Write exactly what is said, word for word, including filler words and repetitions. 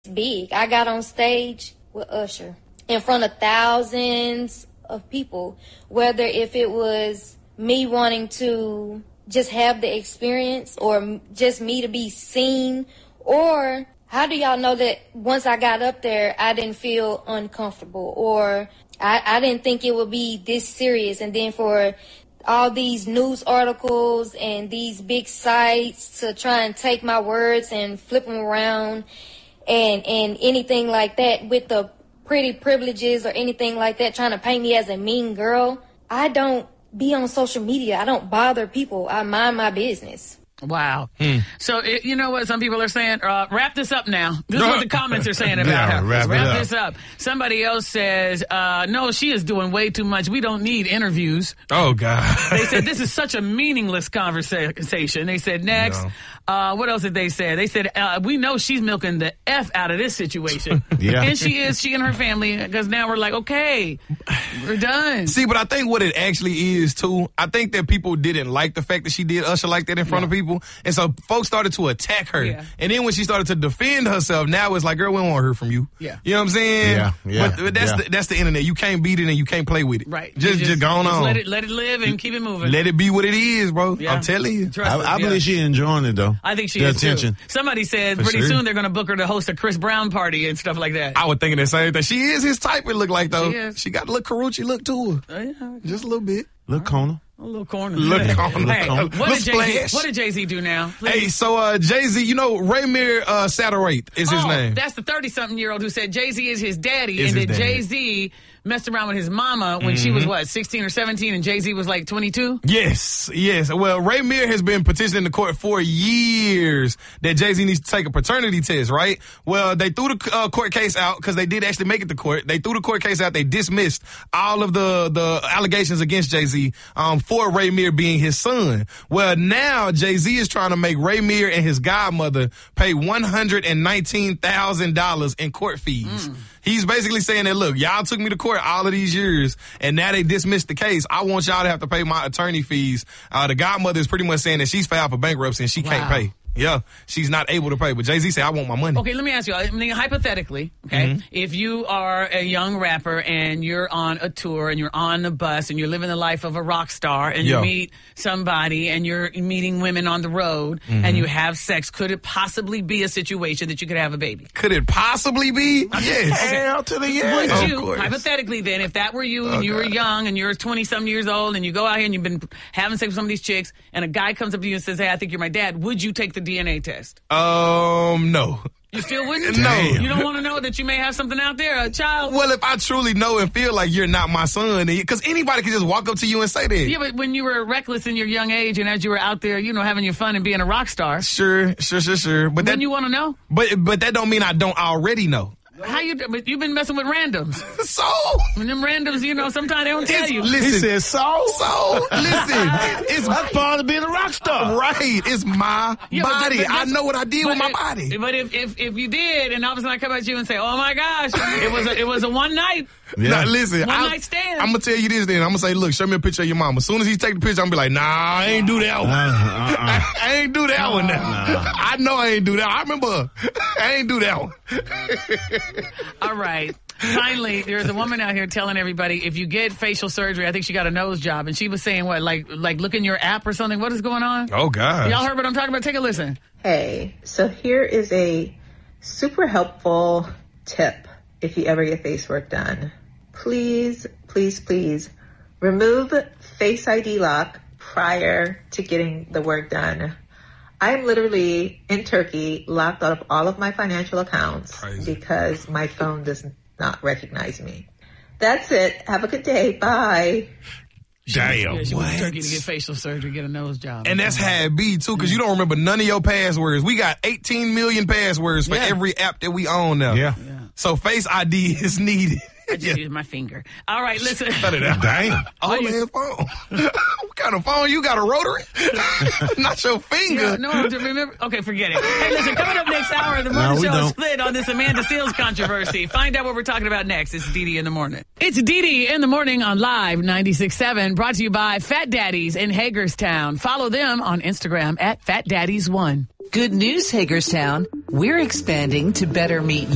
big. I got on stage with Usher in front of thousands of people, whether if it was me wanting to just have the experience or just me to be seen, or how do y'all know that once I got up there, I didn't feel uncomfortable, or I, I didn't think it would be this serious, and then for all these news articles and these big sites to try and take my words and flip them around and, and anything like that with the pretty privileges or anything like that, trying to paint me as a mean girl. I don't be on social media. I don't bother people. I mind my business. Wow. Hmm. So, it, you know what some people are saying? Uh, wrap this up now. This is what the comments are saying about yeah, her. Wrap, wrap up. this up. Somebody else says, uh, no, she is doing way too much. We don't need interviews. Oh, God. They said this is such a meaningless conversation. They said next. No. Uh, what else did they say? They said, uh, we know she's milking the F out of this situation. Yeah. And she is, she and her family, because now we're like, okay, we're done. See, but I think what it actually is, too, I think that people didn't like the fact that she did Usher like that in front yeah. of people. And so folks started to attack her. Yeah. And then when she started to defend herself, now it's like, girl, we don't want to hear from you. Yeah. You know what I'm saying? Yeah. yeah. But, but that's, yeah. the, that's the internet. You can't beat it and you can't play with it. Right. Just, just, just go just on. Let it, let it live and keep it moving. Let it be what it is, bro. Yeah. I'm telling you. I, I believe yeah. she's enjoying it, though. I think she the is, attention. too. Somebody said For pretty sure. soon they're going to book her to host a Chris Brown party and stuff like that. I would think the same thing. She is his type, it look like, though. She is. She got a little Karuchi look to her. Oh, yeah. Just a little bit. Look, corner. A little corner. Look corner. Hey, Look what, did splash. Jay-Z, what did Jay-Z do now? Please. Hey, so uh, Jay-Z, you know, Raymir uh, Satterate is his oh, name. That's the thirty-something-year-old who said Jay-Z is his daddy, is and his that daddy. Jay-Z messed around with his mama when mm-hmm. she was, what, sixteen or seventeen, and Jay-Z was like twenty-two? Yes, yes. Well, Raymir has been petitioning the court for years that Jay-Z needs to take a paternity test, right? Well, they threw the uh, court case out because they did actually make it to court. They threw the court case out. They dismissed all of the, the allegations against Jay-Z um, for Raymir being his son. Well, now Jay-Z is trying to make Raymir and his godmother pay one hundred nineteen thousand dollars in court fees. Mm. He's basically saying that, look, y'all took me to court all of these years, and now they dismissed the case. I want y'all to have to pay my attorney fees. Uh, the godmother is pretty much saying that she's filed for bankruptcy and she wow. can't pay. Yeah, she's not able to pay. But Jay-Z said, I want my money. Okay, let me ask you, I mean, hypothetically, okay, mm-hmm. if you are a young rapper and you're on a tour and you're on the bus and you're living the life of a rock star and Yo. you meet somebody and you're meeting women on the road mm-hmm. and you have sex, could it possibly be a situation that you could have a baby? Could it possibly be? Yes. Okay. Hell to the yes. Would Of you, course. hypothetically then, if that were you and Oh, you were God. young and you're twenty-some years old and you go out here and you've been having sex with some of these chicks and a guy comes up to you and says, hey, I think you're my dad, would you take the D N A test? Um, no. You still wouldn't? No. You don't want to know that you may have something out there, a child? Well, if I truly know and feel like you're not my son, because anybody can just walk up to you and say that. Yeah, but when you were reckless in your young age and as you were out there, you know, having your fun and being a rock star. Sure, sure, sure, sure. But Then that, you want to know? But but that don't mean I don't already know. How you? But you've been messing with randoms. So And them randoms, you know, sometimes they don't tell it's, you. listen, He said so. so listen, it's That's part of being a rock star. right. It's my Yeah, but- body. but I that's- know what I did but with my if- body. But if, if if you did, and all of a sudden I come at you and say, "Oh my gosh, it was a, it was a one night." Yeah. Now, listen, One I, night stand. I'm gonna tell you this. Then I'm gonna say, look, show me a picture of your mom. As soon as he take the picture, I'm gonna be like, nah, I ain't do that one. Uh, uh, uh. I ain't do that one. Now. Nah. I know I ain't do that. I remember. I ain't do that one. All right. Finally, there's a woman out here telling everybody if you get facial surgery, I think she got a nose job, and she was saying what, like, like look in your app or something. What is going on? Oh God. Y'all heard what I'm talking about? Take a listen. Hey, so here is a super helpful tip if you ever get face work done. Please, please, please remove Face I D lock prior to getting the work done. I'm literally in Turkey locked out of all of my financial accounts Crazy. because my phone does not recognize me. That's it. Have a good day. Bye. Damn. Yeah, she what? went to Turkey to get facial surgery, get a nose job. And that's how it be, too, because you don't remember none of your passwords. We got eighteen million passwords for Yeah. every app that we own now. Yeah. Yeah. So Face I D is needed. I just used my finger. All right, listen. Cut it out. Damn. Oh, man, phone. What kind of phone? You got a rotary? Not your finger. Yeah, no, to remember. Okay, forget it. Hey, listen, coming up next hour, the No, morning we show is don't. split on this Amanda Seales controversy. Find out what we're talking about next. It's Dee Dee in the morning. It's Dee Dee in the morning on Live ninety-six point seven, brought to you by Fat Daddies in Hagerstown. Follow them on Instagram at Fat Daddies one. Good news, Hagerstown. We're expanding to better meet